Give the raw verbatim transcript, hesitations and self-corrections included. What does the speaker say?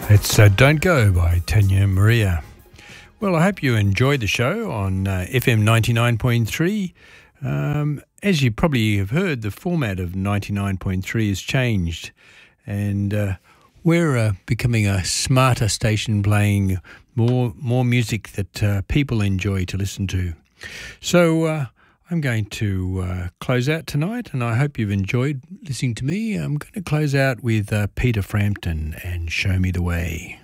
It's uh, Don't Go by Tanya Maria. Well, I hope you enjoyed the show on uh, F M ninety-nine point three. Um, as you probably have heard, the format of ninety-nine point three has changed, and uh, we're uh, becoming a smarter station, playing more more music that uh, people enjoy to listen to. So uh, I'm going to uh, close out tonight, and I hope you've enjoyed listening to me. I'm going to close out with uh, Peter Frampton and Show Me the Way.